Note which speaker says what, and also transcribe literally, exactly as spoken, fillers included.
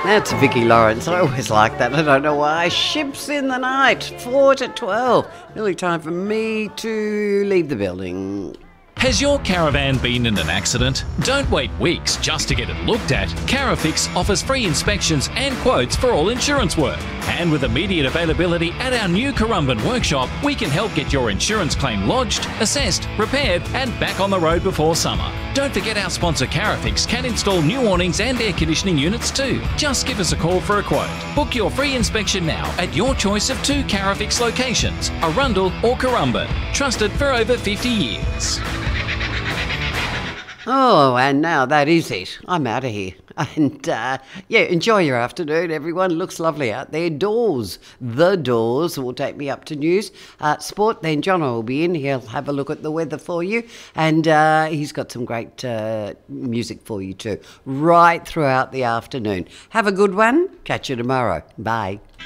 Speaker 1: That's Vicky Lawrence. I always like that. I don't know why. Ships in the night, four to twelve. Nearly time for me to leave the building.
Speaker 2: Has your caravan been in an accident? Don't wait weeks just to get it looked at. Carafix offers free inspections and quotes for all insurance work. And with immediate availability at our new Currumbin workshop, we can help get your insurance claim lodged, assessed, repaired and back on the road before summer. Don't forget our sponsor Carafix can install new awnings and air conditioning units too. Just give us a call for a quote. Book your free inspection now at your choice of two Carafix locations, Arundel or Currumbin. Trusted for over fifty years.
Speaker 1: Oh, and now that is it. I'm out of here. And, uh, yeah, enjoy your afternoon, everyone. Looks lovely out there. Doors. The Doors will take me up to news. Uh, sport, then John will be in. He'll have a look at the weather for you. And uh, he's got some great uh, music for you too, right throughout the afternoon. Have a good one. Catch you tomorrow. Bye.